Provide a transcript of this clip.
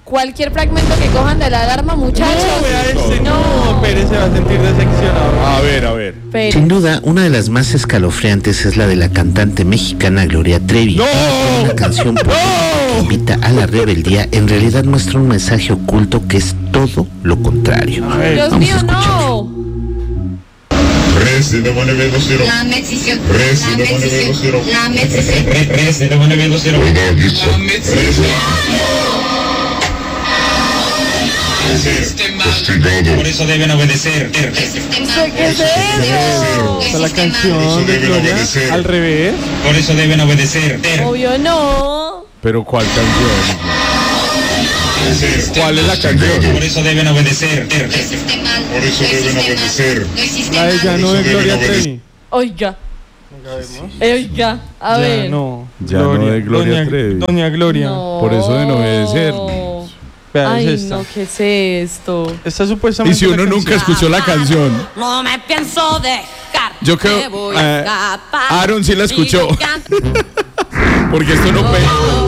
cualquier fragmento que cojan de la alarma, muchachos. No, Pérez se va a sentir decepcionado. A ver. Pérez. Sin duda, una de las más escalofriantes es la de la cantante mexicana Gloria Trevi. ¡No! Una canción que invita a la rebeldía, en realidad muestra un mensaje oculto que es todo lo contrario. Dios mío, no. Por eso deben obedecer. ¿Qué es eso? Esta es la canción de Gloria al revés. Por eso deben obedecer. Obvio no. Pero ¿cuál canción? ¿Cuál es la canción? Por eso deben obedecer. Por eso deben obedecer. La de Ya no de Gloria Trevi. Oiga, a Ya ver. no. Ya no de Gloria Trevi. Doña Gloria. No. Por eso deben obedecer. Vea, Ay, es esta. no, ¿qué es esto? Esta supuestamente. Y si uno la nunca canción. escuchó la canción. No me pienso dejar. Yo creo, me voy a escapar. Aaron sí la escuchó. Y yo canto. Porque esto no pega.